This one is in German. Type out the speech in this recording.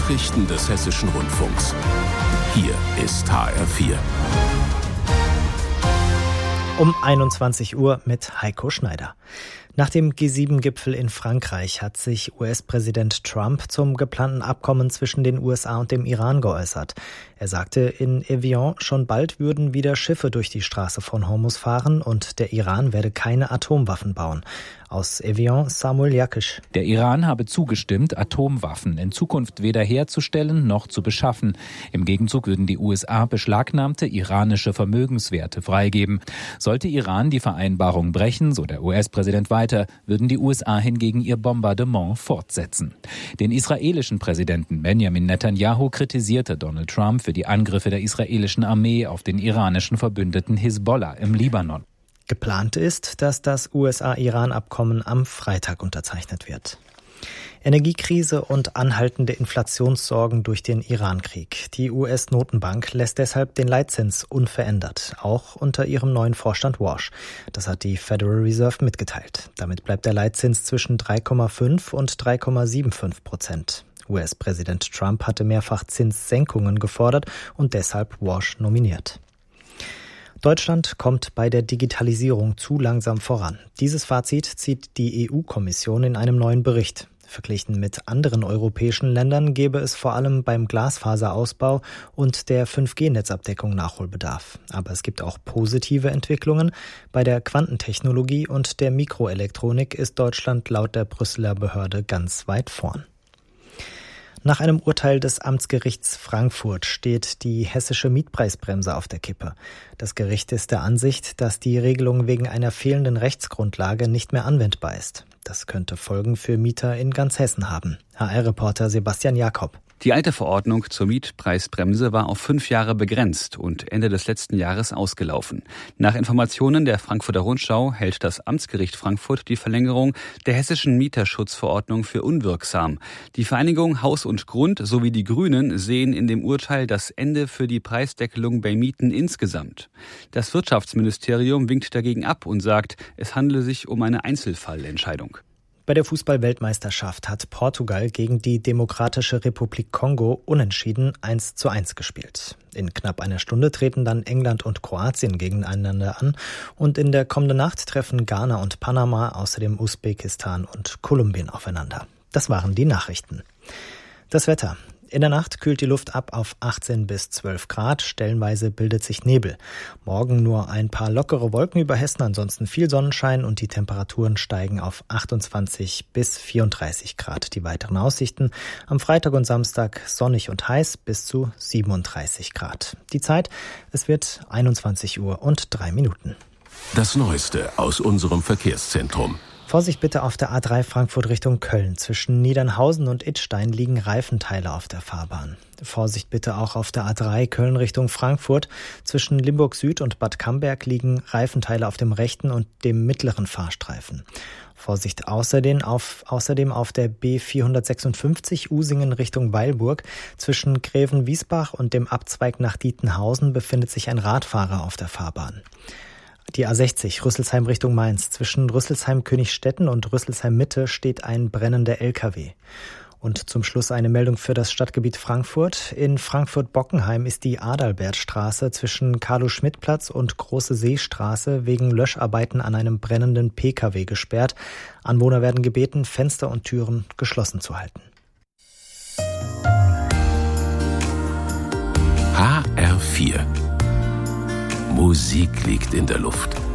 Nachrichten des Hessischen Rundfunks. Hier ist HR4. Um 21 Uhr mit Heiko Schneider. Nach dem G7-Gipfel in Frankreich hat sich US-Präsident Trump zum geplanten Abkommen zwischen den USA und dem Iran geäußert. Er sagte in Evian, schon bald würden wieder Schiffe durch die Straße von Hormuz fahren und der Iran werde keine Atomwaffen bauen. Aus Evian, Samuel Jakisch. Der Iran habe zugestimmt, Atomwaffen in Zukunft weder herzustellen noch zu beschaffen. Im Gegenzug würden die USA beschlagnahmte iranische Vermögenswerte freigeben. Sollte Iran die Vereinbarung brechen, so der US-Präsident weiter, würden die USA hingegen ihr Bombardement fortsetzen. Den israelischen Präsidenten Benjamin Netanyahu kritisierte Donald Trump für die Angriffe der israelischen Armee auf den iranischen Verbündeten Hisbollah im Libanon. Geplant ist, dass das USA-Iran-Abkommen am Freitag unterzeichnet wird. Energiekrise und anhaltende Inflationssorgen durch den Irankrieg. Die US-Notenbank lässt deshalb den Leitzins unverändert, auch unter ihrem neuen Vorstand Warsh. Das hat die Federal Reserve mitgeteilt. Damit bleibt der Leitzins zwischen 3,5 und 3,75%. US-Präsident Trump hatte mehrfach Zinssenkungen gefordert und deshalb Warsh nominiert. Deutschland kommt bei der Digitalisierung zu langsam voran. Dieses Fazit zieht die EU-Kommission in einem neuen Bericht. Verglichen mit anderen europäischen Ländern gäbe es vor allem beim Glasfaserausbau und der 5G-Netzabdeckung Nachholbedarf. Aber es gibt auch positive Entwicklungen. Bei der Quantentechnologie und der Mikroelektronik ist Deutschland laut der Brüsseler Behörde ganz weit vorn. Nach einem Urteil des Amtsgerichts Frankfurt steht die hessische Mietpreisbremse auf der Kippe. Das Gericht ist der Ansicht, dass die Regelung wegen einer fehlenden Rechtsgrundlage nicht mehr anwendbar ist. Das könnte Folgen für Mieter in ganz Hessen haben. HR-Reporter Sebastian Jakob. Die alte Verordnung zur Mietpreisbremse war auf 5 Jahre begrenzt und Ende des letzten Jahres ausgelaufen. Nach Informationen der Frankfurter Rundschau hält das Amtsgericht Frankfurt die Verlängerung der hessischen Mieterschutzverordnung für unwirksam. Die Vereinigung Haus und Grund sowie die Grünen sehen in dem Urteil das Ende für die Preisdeckelung bei Mieten insgesamt. Das Wirtschaftsministerium winkt dagegen ab und sagt, es handele sich um eine Einzelfallentscheidung. Bei der Fußball-Weltmeisterschaft hat Portugal gegen die Demokratische Republik Kongo unentschieden 1:1 gespielt. In knapp einer Stunde treten dann England und Kroatien gegeneinander an und in der kommenden Nacht treffen Ghana und Panama, außerdem Usbekistan und Kolumbien aufeinander. Das waren die Nachrichten. Das Wetter. In der Nacht kühlt die Luft ab auf 18 bis 12 Grad, stellenweise bildet sich Nebel. Morgen nur ein paar lockere Wolken über Hessen, ansonsten viel Sonnenschein und die Temperaturen steigen auf 28 bis 34 Grad. Die weiteren Aussichten am Freitag und Samstag sonnig und heiß bis zu 37 Grad. Die Zeit, es wird 21 Uhr und 3 Minuten. Das Neueste aus unserem Verkehrszentrum. Vorsicht bitte auf der A3 Frankfurt Richtung Köln. Zwischen Niedernhausen und Idstein liegen Reifenteile auf der Fahrbahn. Vorsicht bitte auch auf der A3 Köln Richtung Frankfurt. Zwischen Limburg Süd und Bad Camberg liegen Reifenteile auf dem rechten und dem mittleren Fahrstreifen. Vorsicht außerdem auf der B456 Usingen Richtung Weilburg. Zwischen Greven-Wiesbach und dem Abzweig nach Dietenhausen befindet sich ein Radfahrer auf der Fahrbahn. Die A60 Rüsselsheim Richtung Mainz. Zwischen Rüsselsheim-Königstetten und Rüsselsheim-Mitte steht ein brennender LKW. Und zum Schluss eine Meldung für das Stadtgebiet Frankfurt. In Frankfurt-Bockenheim ist die Adalbertstraße zwischen Carlo-Schmidt-Platz und Große Seestraße wegen Löscharbeiten an einem brennenden PKW gesperrt. Anwohner werden gebeten, Fenster und Türen geschlossen zu halten. HR4. Musik liegt in der Luft.